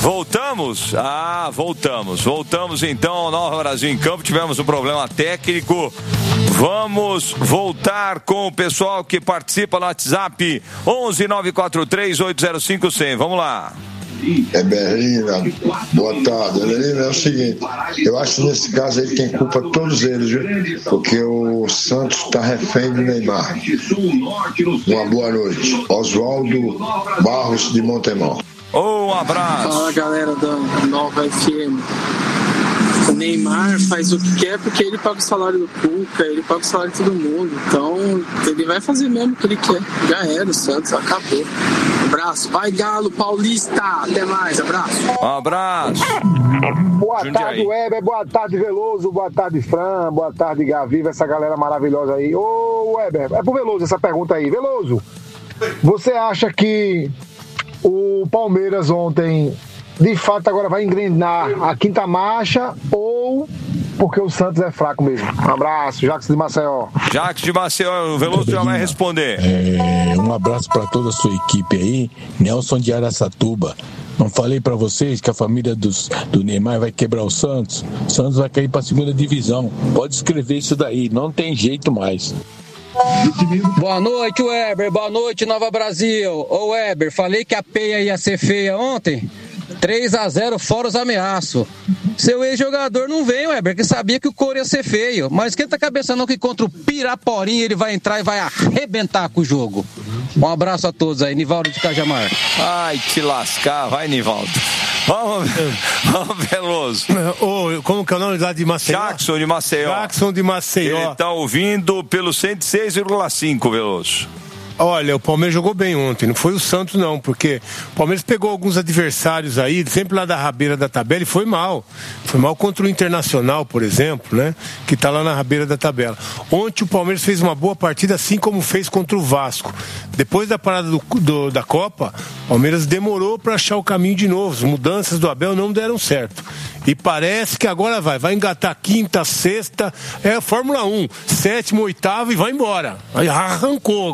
Voltamos? Voltamos então ao Nova Brasil em Campo. Tivemos um problema técnico. Vamos voltar com o pessoal que participa no WhatsApp 11-943-805-100. Vamos lá. Berlina, boa tarde. Berlina, é o seguinte, eu acho que nesse caso aí tem culpa todos eles, viu? Porque o Santos está refém do Neymar. Uma boa noite. Oswaldo Barros de Montemor. Um abraço. Fala, galera da Nova FM. O Neymar faz o que quer porque ele paga o salário do Cuca, ele paga o salário de todo mundo. Então, ele vai fazer mesmo o que ele quer. Já era, o Santos acabou. Abraço. Vai, Galo Paulista. Até mais. Abraço. Um abraço. Boa tarde, Weber. Boa tarde, Veloso. Boa tarde, Fran. Boa tarde, Gaviva. Essa galera maravilhosa aí. Ô, Weber, é pro Veloso essa pergunta aí. Veloso, você acha que o Palmeiras ontem, de fato, agora vai engrenar a quinta marcha ou porque o Santos é fraco mesmo? Um abraço, Jacques de Maceió. Jacques de Maceió, o Veloso já vai responder. Um abraço para toda a sua equipe aí. Nelson de Araçatuba. Não falei para vocês que a família do Neymar vai quebrar o Santos? O Santos vai cair para a segunda divisão. Pode escrever isso daí, não tem jeito mais. Boa noite, Weber. Boa noite, Nova Brasil. Ô, Weber, falei que a peia ia ser feia ontem. 3-0 fora os ameaços. Seu ex-jogador não vem, Weber, que sabia que o couro ia ser feio. Mas esquenta a cabeça não que contra o Piraporinha ele vai entrar e vai arrebentar com o jogo. Um abraço a todos aí, Nivaldo de Cajamar. Ai, te lascar, vai, Nivaldo. Vamos, Veloso. Como que é o nome lá de Maceió? Jackson de Maceió. Jackson de Maceió. Ele tá ouvindo pelo 106,5, Veloso. Olha, o Palmeiras jogou bem ontem, não foi o Santos não, porque o Palmeiras pegou alguns adversários aí, sempre lá da rabeira da tabela, e foi mal. Foi mal contra o Internacional, por exemplo, né? Que tá lá na rabeira da tabela. Ontem o Palmeiras fez uma boa partida, assim como fez contra o Vasco. Depois da parada da Copa, o Palmeiras demorou para achar o caminho de novo. As mudanças do Abel não deram certo. E parece que agora vai engatar quinta, sexta, Fórmula 1, sétimo, oitavo e vai embora. Aí arrancou.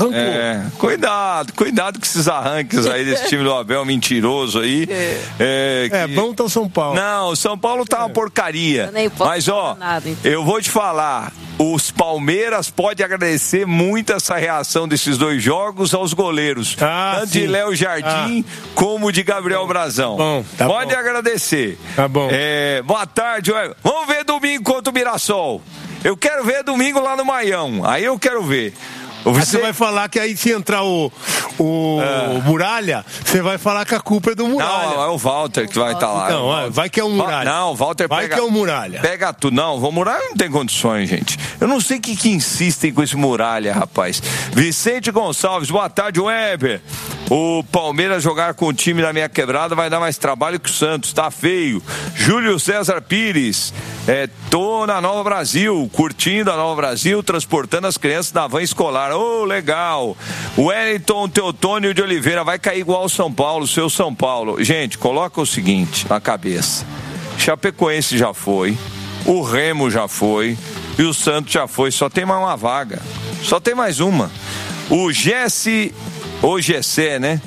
Cuidado com esses arranques aí desse time do Abel mentiroso aí. Vamos ao São Paulo. Não, o São Paulo tá uma porcaria. Mas, eu vou te falar, os Palmeiras podem agradecer muito essa reação desses dois jogos aos goleiros. Tanto de Léo Jardim como de Gabriel Brazão. Pode agradecer. Tá bom. Boa tarde, Weber. Vamos ver domingo contra o Mirassol. Eu quero ver domingo lá no Maião. Aí eu quero ver. Você vai falar que aí se entrar o Muralha, você vai falar que a culpa é do Muralha. Não, é o Walter que vai estar lá. Então, vai que é o Muralha. Não, o Walter vai que é o Muralha. Pega tudo. Não, o Muralha não tem condições, gente. Eu não sei o que insistem com esse Muralha, rapaz. Vicente Gonçalves, boa tarde, Weber. O Palmeiras jogar com o time da minha quebrada vai dar mais trabalho que o Santos, tá feio. Júlio César Pires, tô na Nova Brasil, curtindo a Nova Brasil, transportando as crianças da van escolar. Legal. Wellington Teotônio de Oliveira, vai cair igual o São Paulo, seu São Paulo. Gente, coloca o seguinte na cabeça. Chapecoense já foi, o Remo já foi e o Santos já foi, só tem mais uma vaga. Só tem mais uma. O Gessé, né?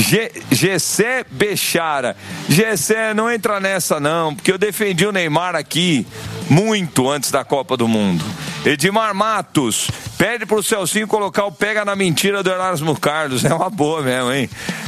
Gessé Bechara. Gessé, não entra nessa não, porque eu defendi o Neymar aqui muito antes da Copa do Mundo. Edmar Matos, pede pro Celcinho colocar o pega na mentira do Erasmo Carlos. É uma boa mesmo, hein?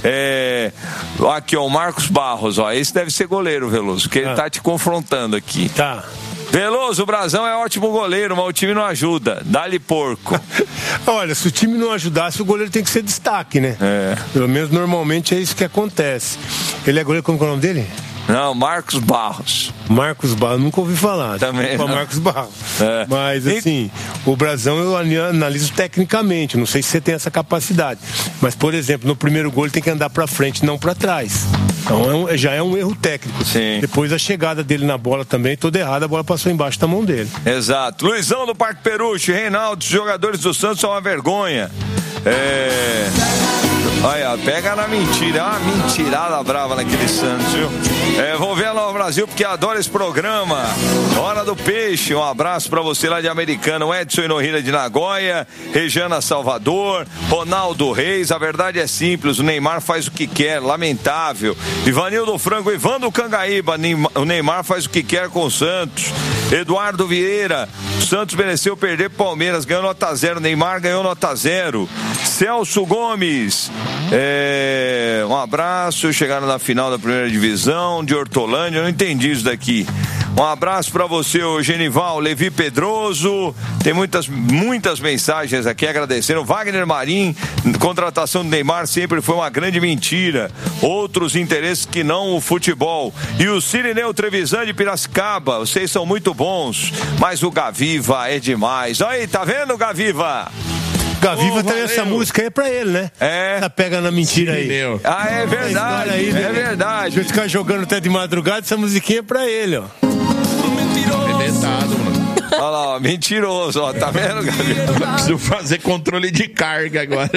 Aqui, ó, o Marcos Barros, ó. Esse deve ser goleiro, Veloso, porque ele tá te confrontando aqui. Tá. Veloso, o Brazão é ótimo goleiro, mas o time não ajuda. Dá-lhe porco. Olha, se o time não ajudasse, o goleiro tem que ser destaque, né? Pelo menos normalmente é isso que acontece. Ele é goleiro, como é o nome dele? Não, Marcos Barros. Marcos Barros, nunca ouvi falar. Também não. Marcos Barros. Mas assim, o Brazão eu analiso tecnicamente, não sei se você tem essa capacidade. Mas, por exemplo, no primeiro gol ele tem que andar pra frente, não pra trás. Então já é um erro técnico. Sim. Depois a chegada dele na bola também, toda errada, a bola passou embaixo da mão dele. Exato. Luizão do Parque Peruche, Reinaldo, os jogadores do Santos são uma vergonha. Olha, pega na mentira, uma mentirada brava naquele Santos, viu? Vou ver a Nova Brasil porque adoro esse programa. Hora do Peixe, um abraço pra você lá de Americana, o Edson Inohira de Nagoya, Rejana Salvador, Ronaldo Reis, a verdade é simples, o Neymar faz o que quer, lamentável. Ivanildo Franco, Ivando Cangaíba, o Neymar faz o que quer com o Santos. Eduardo Vieira, o Santos mereceu perder pro Palmeiras, ganhou nota 0, Neymar ganhou nota 0. Celso Gomes, um abraço, chegaram na final da primeira divisão de Hortolândia, eu não entendi isso daqui. Um abraço para você, o Genival, Levi Pedroso, tem muitas mensagens aqui agradecendo. Wagner Marim, contratação do Neymar sempre foi uma grande mentira, outros interesses que não o futebol. E o Cirineu Trevisan de Piracicaba, vocês são muito bons, mas o Gaviva é demais. Olha aí, tá vendo, Gaviva? Gaviva tem essa música aí pra ele, né? Tá pegando a mentira aí. Ah, é verdade, aí, é verdade. Se eu ficar jogando até de madrugada, essa musiquinha é pra ele, ó. Inventado, mano. Olha lá, ó, mentiroso, ó, tá vendo, Gaviva? Preciso fazer controle de carga agora.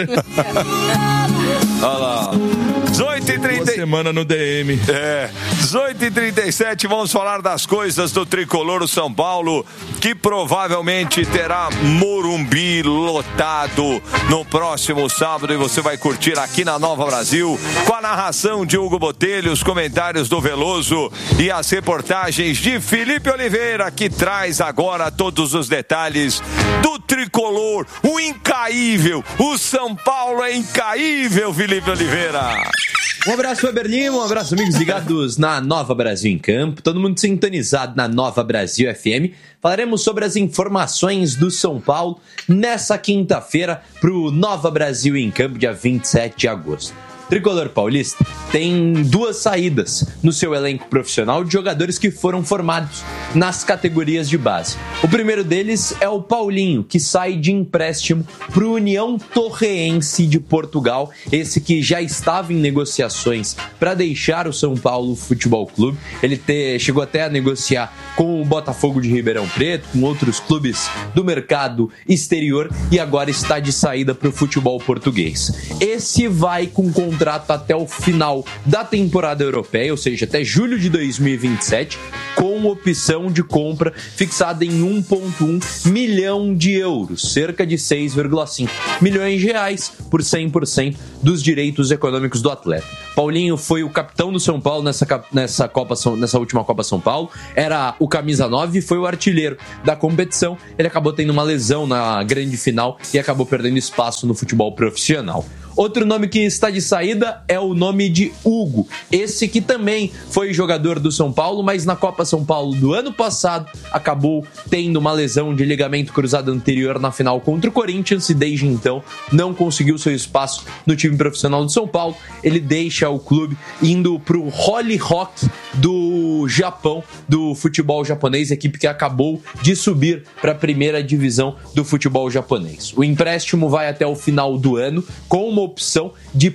Olha lá. 18h30. Semana no DM. 18h37, vamos falar das coisas do tricolor do São Paulo, que provavelmente terá Morumbi lotado no próximo sábado, e você vai curtir aqui na Nova Brasil, com a narração de Hugo Botelho, os comentários do Veloso e as reportagens de Felipe Oliveira, que traz agora todos os detalhes do tricolor, o incaível, o São Paulo é incaível, Felipe Oliveira. Um abraço, Weber Lima, um abraço, amigos ligados na Nova Brasil em Campo, todo mundo sintonizado na Nova Brasil FM. Falaremos sobre as informações do São Paulo nessa quinta-feira para o Nova Brasil em Campo, dia 27 de agosto. Tricolor paulista tem 2 saídas no seu elenco profissional de jogadores que foram formados nas categorias de base. O primeiro deles é o Paulinho, que sai de empréstimo para o União Torreense de Portugal, esse que já estava em negociações para deixar o São Paulo Futebol Clube. Ele chegou até a negociar com o Botafogo de Ribeirão Preto, com outros clubes do mercado exterior, e agora está de saída para o futebol português. Esse vai com contrato até o final da temporada europeia, ou seja, até julho de 2027, com opção de compra fixada em 1,1 milhão de euros, cerca de 6,5 milhões de reais por 100% dos direitos econômicos do atleta. Paulinho foi o capitão do São Paulo nessa última Copa São Paulo, era o camisa 9 e foi o artilheiro da competição. Ele acabou tendo uma lesão na grande final e acabou perdendo espaço no futebol profissional. Outro nome que está de saída é o nome de Hugo, esse que também foi jogador do São Paulo, mas na Copa São Paulo do ano passado acabou tendo uma lesão de ligamento cruzado anterior na final contra o Corinthians e desde então não conseguiu seu espaço no time profissional do São Paulo. Ele deixa o clube indo para o Holy Rock do Japão, do futebol japonês, equipe que acabou de subir para a primeira divisão do futebol japonês. O empréstimo vai até o final do ano, com uma opção de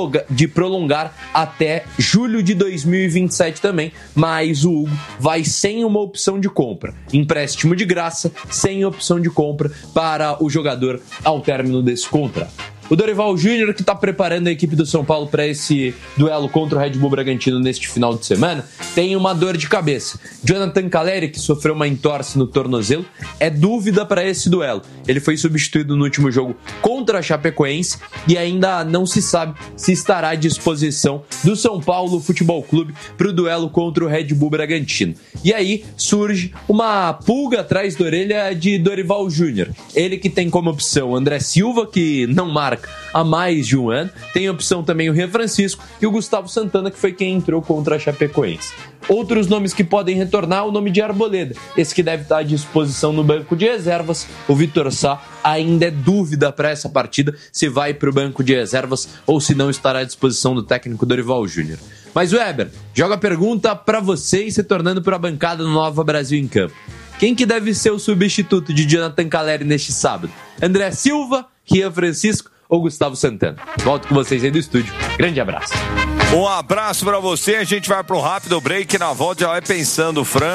prolongar até julho de 2027 também, mas o Hugo vai sem uma opção de compra. Empréstimo de graça, sem opção de compra para o jogador ao término desse contrato. O Dorival Júnior, que está preparando a equipe do São Paulo para esse duelo contra o Red Bull Bragantino neste final de semana, tem uma dor de cabeça. Jonathan Calleri, que sofreu uma entorse no tornozelo, é dúvida para esse duelo. Ele foi substituído no último jogo contra a Chapecoense e ainda não se sabe se estará à disposição do São Paulo Futebol Clube para o duelo contra o Red Bull Bragantino. E aí surge uma pulga atrás da orelha de Dorival Júnior. Ele que tem como opção André Silva, que não marca há mais de um ano. Tem a opção também o Rian Francisco e o Gustavo Santana, que foi quem entrou contra a Chapecoense. Outros nomes que podem retornar, o nome de Arboleda, esse que deve estar à disposição no banco de reservas. O Vitor Sá ainda é dúvida para essa partida, se vai para o banco de reservas ou se não estará à disposição do técnico Dorival Júnior. Mas Weber, joga a pergunta para vocês, se tornando para a bancada do Nova Brasil em Campo. Quem que deve ser o substituto de Jonathan Calleri neste sábado? André Silva, Rian Francisco ou Gustavo Santana? Volto com vocês aí do estúdio. Grande abraço. Um abraço pra você, a gente vai pro rápido break, na volta já vai pensando, Fran.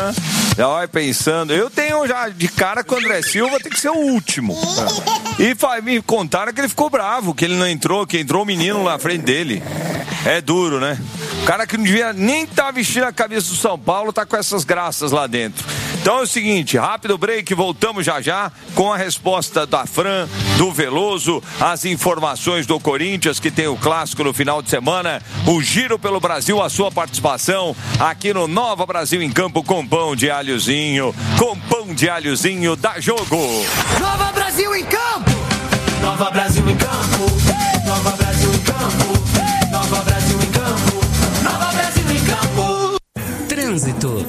Já vai pensando. Eu tenho já de cara que o André Silva tem que ser o último. E me contaram que ele ficou bravo, que ele não entrou, que entrou o menino na frente dele. É duro, né? O cara que não devia nem estar vestindo a camisa do São Paulo tá com essas graças lá dentro. Então é o seguinte, rápido break, voltamos já com a resposta da Fran, do Veloso, as informações do Corinthians, que tem o clássico no final de semana, o Giro pelo Brasil, a sua participação aqui no Nova Brasil em Campo com pão de alhozinho, dá jogo. Nova Brasil em campo! Nova Brasil em campo! Nova Brasil em campo! Nova Brasil em campo! Nova Brasil em campo! Trânsito.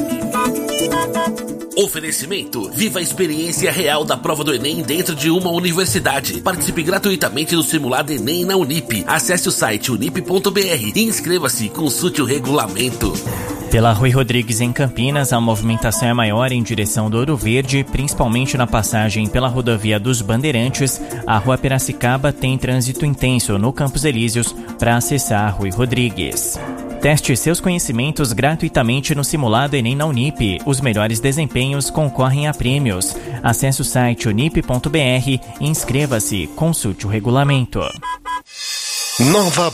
Oferecimento: viva a experiência real da prova do Enem dentro de uma universidade. Participe gratuitamente do simulado Enem na Unip. Acesse o site unip.br e inscreva-se. Consulte o regulamento. Pela Rui Rodrigues em Campinas, a movimentação é maior em direção do Ouro Verde, principalmente na passagem pela rodovia dos Bandeirantes. A Rua Piracicaba tem trânsito intenso no Campos Elíseos para acessar a Rui Rodrigues. Teste seus conhecimentos gratuitamente no simulado Enem na Unip. Os melhores desempenhos concorrem a prêmios. Acesse o site unip.br e inscreva-se. Consulte o regulamento. Nova